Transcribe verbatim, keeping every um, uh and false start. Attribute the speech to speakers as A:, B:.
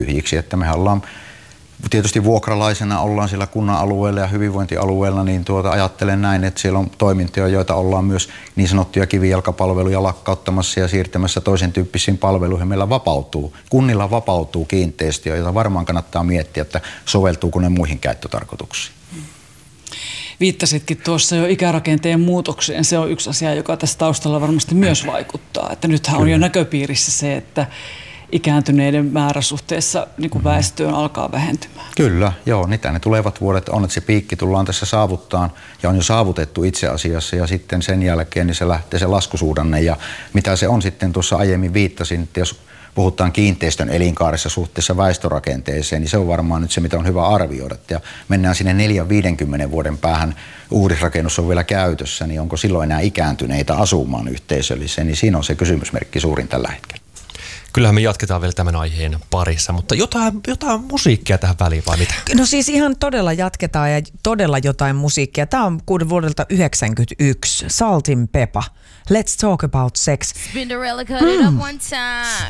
A: tyhjiksi, että mehän ollaan tietysti vuokralaisena ollaan sillä kunnan alueella ja hyvinvointialueella, niin tuota, ajattelen näin, että siellä on toimintoja, joita ollaan myös niin sanottuja kivijalkapalveluja lakkauttamassa ja siirtämässä toisen tyyppisiin palveluihin. Meillä vapautuu, kunnilla vapautuu kiinteistöjä, joita varmaan kannattaa miettiä, että soveltuuko ne muihin käyttötarkoituksiin.
B: Viittasitkin tuossa jo ikärakenteen muutokseen. Se on yksi asia, joka tässä taustalla varmasti myös vaikuttaa. Että nythän on jo näköpiirissä se, että ikääntyneiden määrä suhteessa niin kuin väestöön alkaa vähentymään.
A: Kyllä, joo, niitä ne tulevat vuodet on, että se piikki tullaan tässä saavuttaan ja on jo saavutettu itse asiassa ja sitten sen jälkeen niin se lähtee se laskusuhdanne ja mitä se on sitten tuossa aiemmin viittasin, että jos puhutaan kiinteistön elinkaarissa suhteessa väestörakenteeseen, niin se on varmaan nyt se, mitä on hyvä arvioida. Ja mennään sinne neljän viidenkymmenen vuoden päähän, uudisrakennus on vielä käytössä, niin onko silloin enää ikääntyneitä asumaan yhteisölliseen, niin siinä on se kysymysmerkki suurin tällä hetkellä.
C: Kyllähän me jatketaan vielä tämän aiheen parissa, mutta jotain, jotain musiikkia tähän väliin vai mitä?
D: No siis ihan todella jatketaan ja todella jotain musiikkia. Tämä on vuodelta yhdeksänkymmentäyksi. Salt and Pepper. Let's talk about sex.
E: Spinderella cut it up one time.